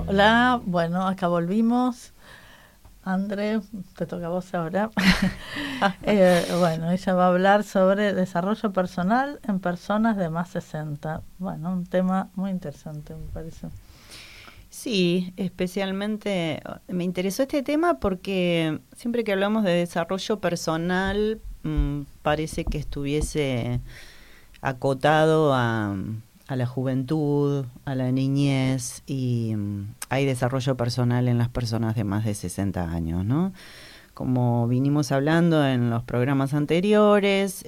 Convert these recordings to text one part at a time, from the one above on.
Hola, bueno, acá volvimos. André, te toca a vos ahora. Bueno, ella va a hablar sobre desarrollo personal en personas de más 60. Bueno, un tema muy interesante, me parece. Sí, especialmente me interesó este tema porque siempre que hablamos de desarrollo personal parece que estuviese acotado a la juventud, a la niñez y hay desarrollo personal en las personas de más de 60 años, ¿no? Como vinimos hablando en los programas anteriores,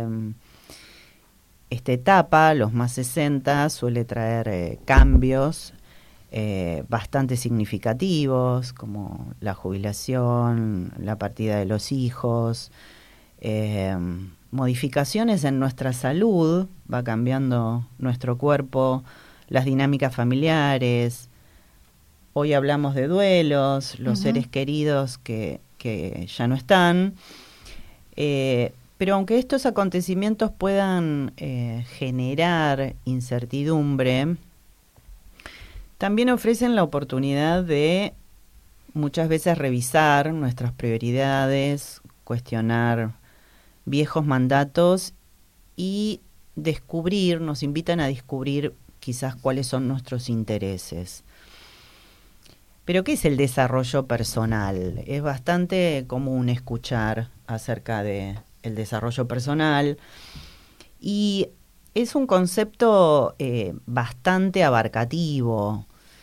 esta etapa, los más 60, suele traer cambios bastante significativos, como la jubilación, la partida de los hijos, modificaciones en nuestra salud, va cambiando nuestro cuerpo, las dinámicas familiares. Hoy hablamos de duelos, los seres queridos que ya no están. Pero aunque estos acontecimientos puedan generar incertidumbre, también ofrecen la oportunidad de muchas veces revisar nuestras prioridades, cuestionar viejos mandatos y nos invitan a descubrir quizás cuáles son nuestros intereses. Pero ¿qué es el desarrollo personal? Es bastante común escuchar acerca de el desarrollo personal y es un concepto bastante abarcativo.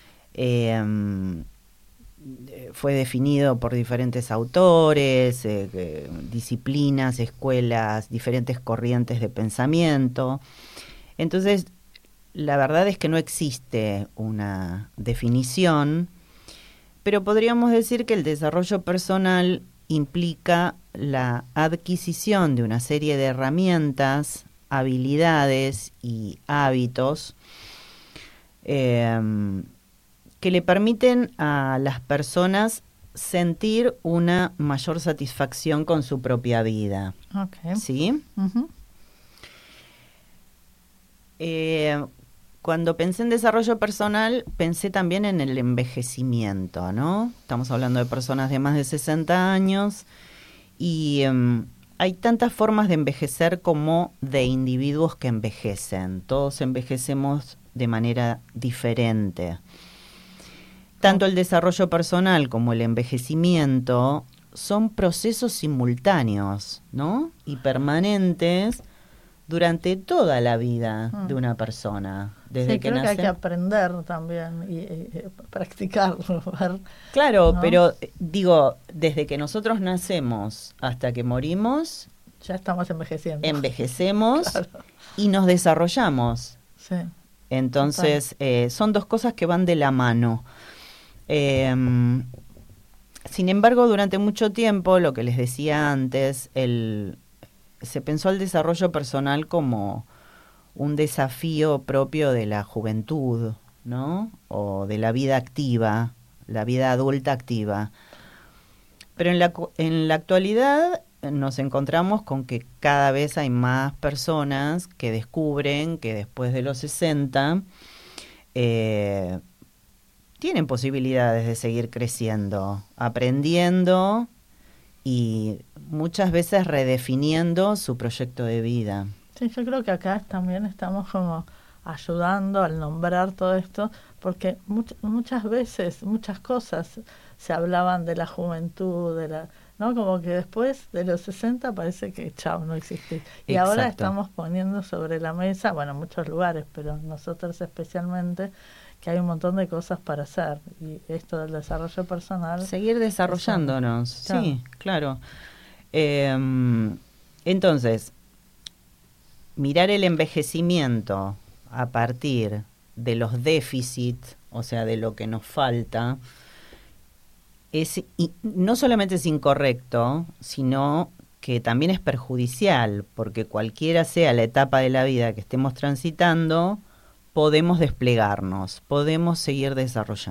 Fue definido por diferentes autores, disciplinas, escuelas, diferentes corrientes de pensamiento. Entonces, la verdad es que no existe una definición, pero podríamos decir que el desarrollo personal implica la adquisición de una serie de herramientas, habilidades y hábitos que le permiten a las personas sentir una mayor satisfacción con su propia vida. Okay. ¿Sí? Cuando pensé en desarrollo personal, pensé también en el envejecimiento, ¿no? Estamos hablando de personas de más de 60 años y hay tantas formas de envejecer como de individuos que envejecen. Todos envejecemos de manera diferente. Tanto el desarrollo personal como el envejecimiento son procesos simultáneos, ¿no? Y permanentes durante toda la vida de una persona. Desde que creo nace. Que hay que aprender también y practicarlo. Ver, claro, ¿no? Pero digo, desde que nosotros nacemos hasta que morimos, ya estamos envejeciendo. Envejecemos Claro. Y nos desarrollamos. Sí. Entonces, son dos cosas que van de la mano. Sin embargo, durante mucho tiempo, lo que les decía antes, se pensó el desarrollo personal como un desafío propio de la juventud, ¿no? O de la vida activa, la vida adulta activa. Pero en la actualidad nos encontramos con que cada vez hay más personas que descubren que después de los 60 tienen posibilidades de seguir creciendo, aprendiendo y muchas veces redefiniendo su proyecto de vida. Sí, yo creo que acá también estamos como ayudando al nombrar todo esto, porque muchas veces, muchas cosas se hablaban de la juventud, ¿no? Como que después de los 60 parece que chao, no existe. Y Exacto. Ahora estamos poniendo sobre la mesa, bueno, en muchos lugares, pero nosotros especialmente, que hay un montón de cosas para hacer. Y esto del desarrollo personal... Seguir desarrollándonos, sí, claro. Entonces, mirar el envejecimiento a partir de los déficits, o sea, de lo que nos falta, no solamente es incorrecto, sino que también es perjudicial, porque cualquiera sea la etapa de la vida que estemos transitando, podemos desplegarnos, podemos seguir desarrollando.